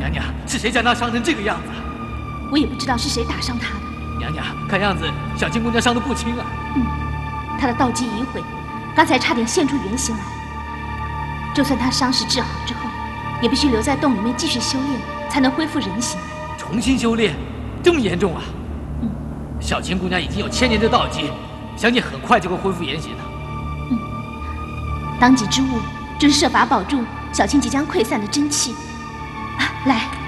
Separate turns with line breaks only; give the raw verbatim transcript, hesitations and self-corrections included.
娘娘，是谁将她伤成这个样子？
我也不知道是谁打伤她的。
娘娘，看样子小青姑娘伤得不轻啊。
嗯，她的道基已毁，刚才差点现出原形来。就算她伤势治好之后，也必须留在洞里面继续修炼，才能恢复人形。
重新修炼，这么严重啊？
嗯，
小青姑娘已经有千年的道基，相信很快就会恢复原形的。
嗯，当即之务就是设法保住小青即将溃散的真气。啊，来。